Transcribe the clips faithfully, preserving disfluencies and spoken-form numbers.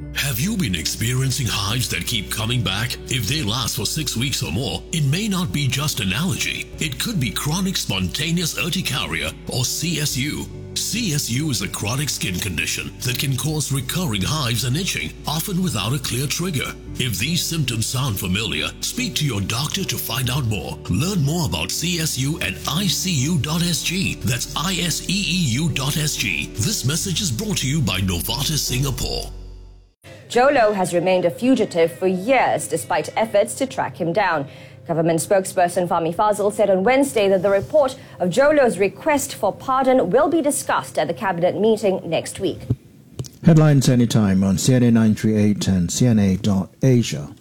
Have you been experiencing hives that keep coming back? If they last for six weeks or more, it may not be just an allergy. It could be chronic spontaneous urticaria or C S U. C S U is a chronic skin condition that can cause recurring hives and itching, often without a clear trigger. If these symptoms sound familiar, speak to your doctor to find out more. Learn more about C S U at I C U dot S G. That's I S E E U dot S G. This message is brought to you by Novartis Singapore. Jho has remained a fugitive for years despite efforts to track him down. Government spokesperson Fahmi Fazil said on Wednesday that the report of Jho's request for pardon will be discussed at the cabinet meeting next week. Headlines anytime on C N A nine thirty-eight and C N A dot Asia.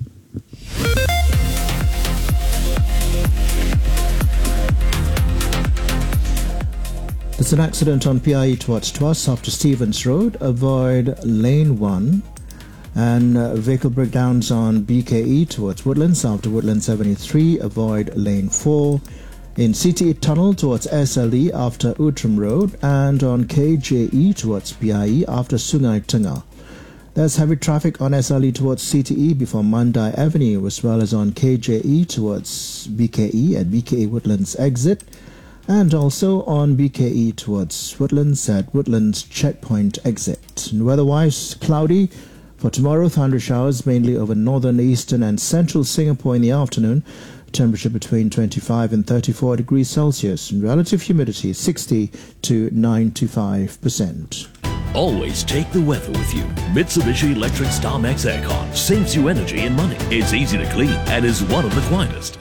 There's an accident on P I E towards Tuas after Stevens Road. Avoid lane one. And uh, vehicle breakdowns on B K E towards Woodlands after Woodlands seventy-three. Avoid lane four. In C T E Tunnel towards S L E after Outram Road. And on K J E towards P I E after Sungai Tengah. There's heavy traffic on S L E towards C T E before Mandai Avenue, as well as on K J E towards B K E at B K E Woodlands exit. And also on B K E towards Woodlands at Woodlands checkpoint exit. And weather-wise, cloudy. For tomorrow, thunder showers mainly over northern, eastern and central Singapore in the afternoon. Temperature between twenty-five and thirty-four degrees Celsius. And relative humidity sixty to ninety-five percent. Always take the weather with you. Mitsubishi Electric StarMax Aircon saves you energy and money. It's easy to clean and is one of the quietest.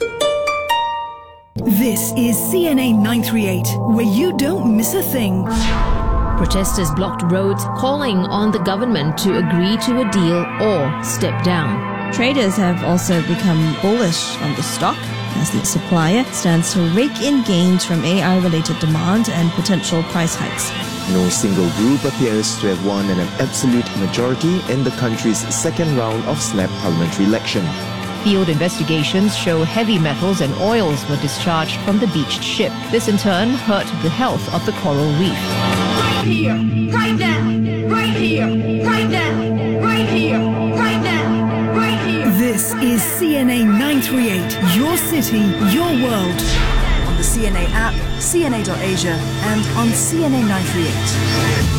This is C N A nine thirty-eight, where you don't miss a thing. Protesters blocked roads, calling on the government to agree to a deal or step down. Traders have also become bullish on the stock as the supplier stands to rake in gains from A I-related demand and potential price hikes. No single group appears to have won an absolute majority in the country's second round of snap parliamentary election. Field investigations show heavy metals and oils were discharged from the beached ship. This in turn hurt the health of the coral reef. Right here, right now, right here, right now, right here, right now, right here. This is C N A nine thirty-eight, your city, your world. On the C N A app, C N A dot Asia and on C N A nine thirty-eight.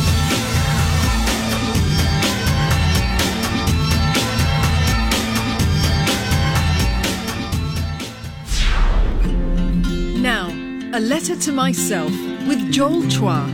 Now, a letter to myself with Joel Chua.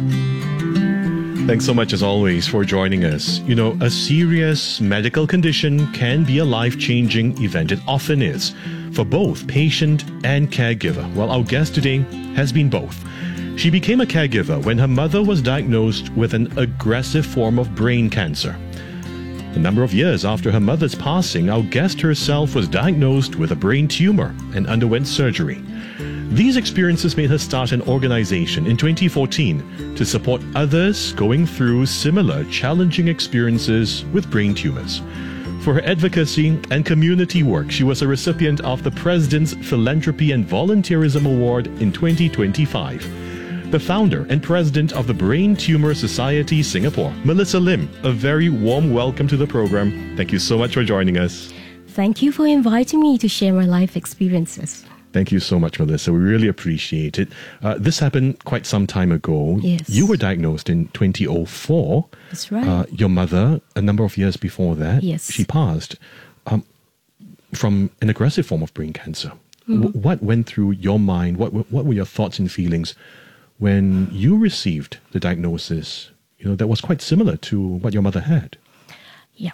Thanks so much as always for joining us. You know, a serious medical condition can be a life-changing event. It often is for both patient and caregiver. Well, our guest today has been both. She became a caregiver when her mother was diagnosed with an aggressive form of brain cancer. A number of years after her mother's passing, our guest herself was diagnosed with a brain tumor and underwent surgery. These experiences made her start an organization in twenty fourteen to support others going through similar challenging experiences with brain tumors. For her advocacy and community work, she was a recipient of the President's Philanthropy and Volunteerism Award in twenty twenty-five. The founder and president of the Brain Tumor Society Singapore, Melissa Lim, a very warm welcome to the program. Thank you so much for joining us. Thank you for inviting me to share my life experiences. Thank you so much, Melissa. We really appreciate it. Uh, this happened quite some time ago. Yes. You were diagnosed in twenty oh four. That's right. Uh, your mother, a number of years before that, yes. she passed um, from an aggressive form of brain cancer. Mm-hmm. W- what went through your mind? What What were your thoughts and feelings when you received the diagnosis? You know, that was quite similar to what your mother had. Yeah.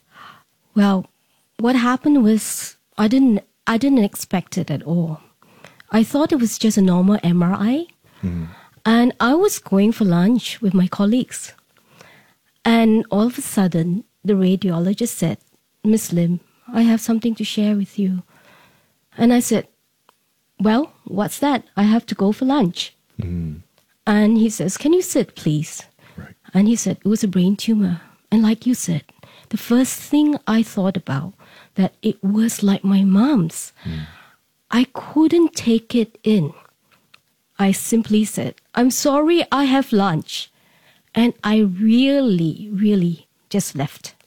Well, what happened was I didn't. I didn't expect it at all. I thought it was just a normal M R I. Mm. And I was going for lunch with my colleagues. And all of a sudden, the radiologist said, Miss Lim, I have something to share with you. And I said, well, what's that? I have to go for lunch. Mm. And he says, can you sit, please? Right. And he said, it was a brain tumor. And like you said, the first thing I thought about, that it was like my mom's. Mm. I couldn't take it in. I simply said, I'm sorry, I have lunch. And I really, really just left.